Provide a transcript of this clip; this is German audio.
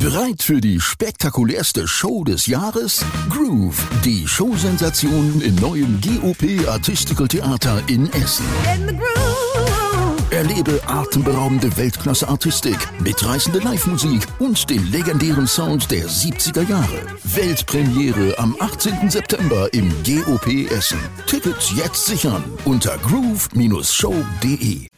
Bereit für die spektakulärste Show des Jahres? Groove, die Showsensation im neuen GOP Artistical Theater in Essen. Erlebe atemberaubende Weltklasse-Artistik, mitreißende Live-Musik und den legendären Sound der 70er Jahre. Weltpremiere am 18. September im GOP Essen. Tickets jetzt sichern unter groove-show.de.